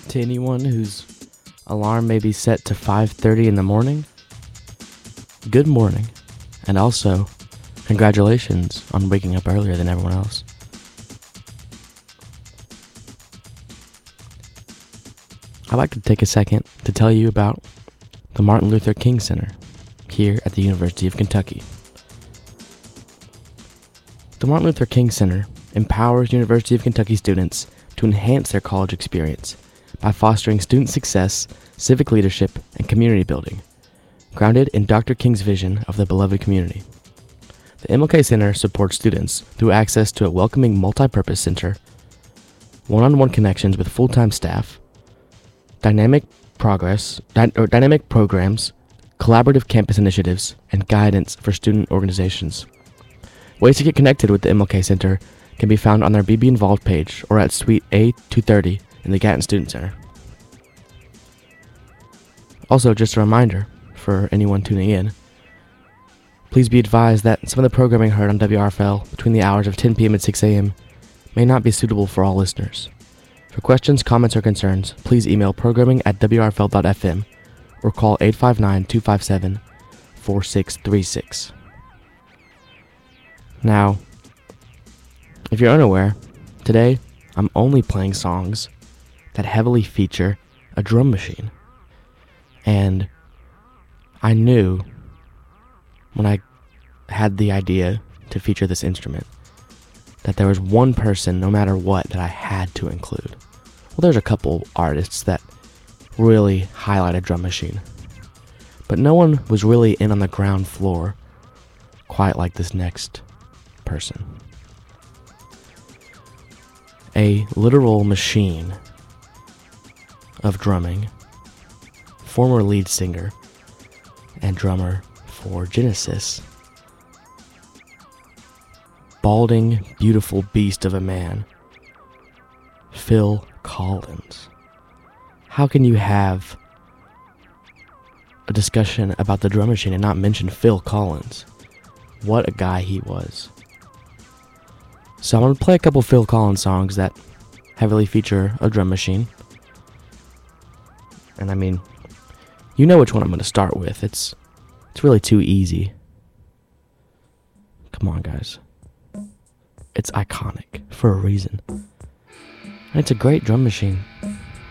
To anyone whose alarm may be set to 5:30 in the morning, good morning, and also congratulations on waking up earlier than everyone else. I'd like to take a second to tell you about the Martin Luther King Center here at the University of Kentucky. The Martin Luther King Center empowers University of Kentucky students to enhance their college experience by fostering student success, civic leadership, and community building, grounded in Dr. King's vision of the beloved community. The MLK Center supports students through access to a welcoming multi-purpose center, one-on-one connections with full-time staff, dynamic programs, collaborative campus initiatives, and guidance for student organizations. Ways to get connected with the MLK Center can be found on their BB Involved page or at Suite A230 in the Gatton Student Center. Also, just a reminder for anyone tuning in, please be advised that some of the programming heard on WRFL between the hours of 10 p.m. and 6 a.m. may not be suitable for all listeners. For questions, comments, or concerns, please email programming@wrfl.fm or call 859-257-4636. Now, if you're unaware, today I'm only playing songs that heavily feature a drum machine. And I knew when I had the idea to feature this instrument that there was one person, no matter what, that I had to include. Well, there's a couple artists that really highlight a drum machine, but no one was really in on the ground floor quite like this next person. A literal machine of drumming, former lead singer and drummer for Genesis, balding, beautiful beast of a man, Phil Collins. How can you have a discussion about the drum machine and not mention Phil Collins? What a guy he was. So I'm going to play a couple Phil Collins songs that heavily feature a drum machine. And I mean, you know which one I'm going to start with. It's really too easy. Come on, guys. It's iconic for a reason. And it's a great drum machine.